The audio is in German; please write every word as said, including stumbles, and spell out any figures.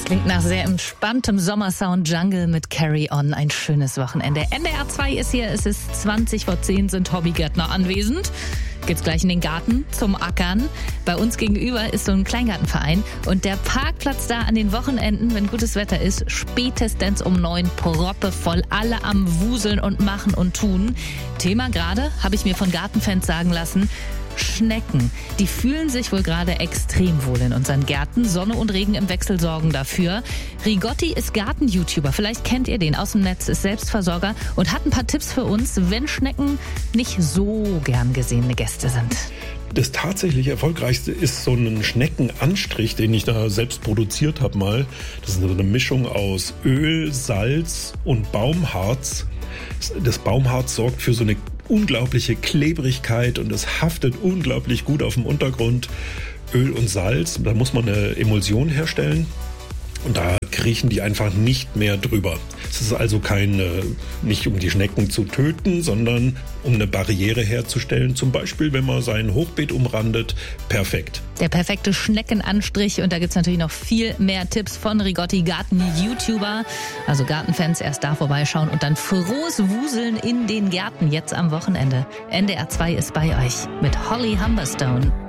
Klingt nach sehr entspanntem Sommersound. Jungle mit Carry On. Ein schönes Wochenende. N D R zwei ist hier. Es ist zwanzig vor zehn, sind Hobbygärtner anwesend. Geht's gleich in den Garten zum Ackern. Bei uns gegenüber ist so ein Kleingartenverein. Und der Parkplatz da an den Wochenenden, wenn gutes Wetter ist, spätestens um neun proppevoll. Alle am Wuseln und machen und tun. Thema gerade, habe ich mir von Gartenfans sagen lassen, Schnecken. Die fühlen sich wohl gerade extrem wohl in unseren Gärten. Sonne und Regen im Wechsel sorgen dafür. Rigotti ist Garten-YouTuber. Vielleicht kennt ihr den aus dem Netz, ist Selbstversorger und hat ein paar Tipps für uns, wenn Schnecken nicht so gern gesehene Gäste sind. Das tatsächlich Erfolgreichste ist so ein Schneckenanstrich, den ich da selbst produziert habe mal. Das ist so eine Mischung aus Öl, Salz und Baumharz. Das Baumharz sorgt für so eine unglaubliche Klebrigkeit und es haftet unglaublich gut auf dem Untergrund. Öl und Salz, da muss man eine Emulsion herstellen und da kriechen die einfach nicht mehr drüber. Es ist also kein, nicht um die Schnecken zu töten, sondern um eine Barriere herzustellen. Zum Beispiel, wenn man sein Hochbeet umrandet, perfekt. Der perfekte Schneckenanstrich und da gibt's natürlich noch viel mehr Tipps von Rigotti, Garten-YouTuber. Also Gartenfans erst da vorbeischauen und dann frohes Wuseln in den Gärten jetzt am Wochenende. N D R zwei ist bei euch mit Holly Humberstone.